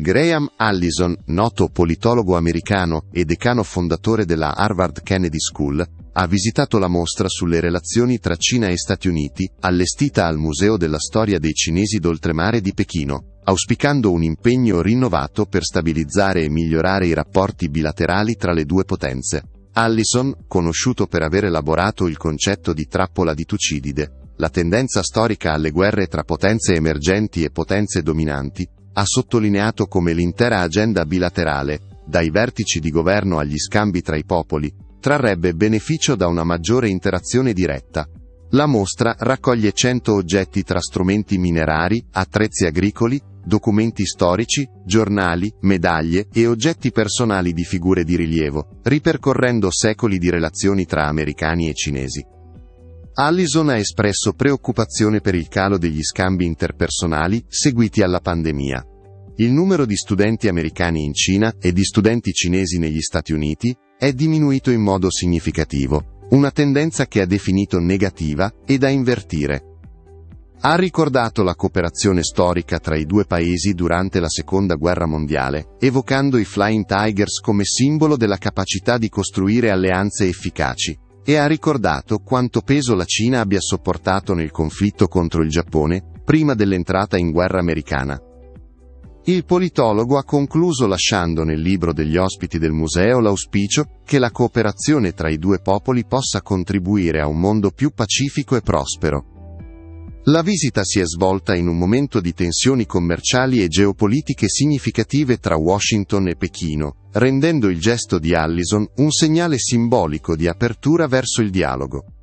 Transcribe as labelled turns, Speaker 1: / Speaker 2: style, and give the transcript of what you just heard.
Speaker 1: Graham Allison, noto politologo americano e decano fondatore della Harvard Kennedy School, ha visitato la mostra sulle relazioni tra Cina e Stati Uniti, allestita al Museo della Storia dei Cinesi d'Oltremare di Pechino, auspicando un impegno rinnovato per stabilizzare e migliorare i rapporti bilaterali tra le due potenze. Allison, conosciuto per aver elaborato il concetto di trappola di Tucidide, la tendenza storica alle guerre tra potenze emergenti e potenze dominanti, ha sottolineato come l'intera agenda bilaterale, dai vertici di governo agli scambi tra i popoli, trarrebbe beneficio da una maggiore interazione diretta. La mostra raccoglie 100 oggetti tra strumenti minerari, attrezzi agricoli, documenti storici, giornali, medaglie e oggetti personali di figure di rilievo, ripercorrendo secoli di relazioni tra americani e cinesi. Allison ha espresso preoccupazione per il calo degli scambi interpersonali seguiti alla pandemia. Il numero di studenti americani in Cina e di studenti cinesi negli Stati Uniti è diminuito in modo significativo, una tendenza che ha definito negativa e da invertire. Ha ricordato la cooperazione storica tra i due paesi durante la Seconda Guerra Mondiale, evocando i Flying Tigers come simbolo della capacità di costruire alleanze efficaci, e ha ricordato quanto peso la Cina abbia sopportato nel conflitto contro il Giappone, prima dell'entrata in guerra americana. Il politologo ha concluso lasciando nel libro degli ospiti del museo l'auspicio che la cooperazione tra i due popoli possa contribuire a un mondo più pacifico e prospero. La visita si è svolta in un momento di tensioni commerciali e geopolitiche significative tra Washington e Pechino, rendendo il gesto di Allison un segnale simbolico di apertura verso il dialogo.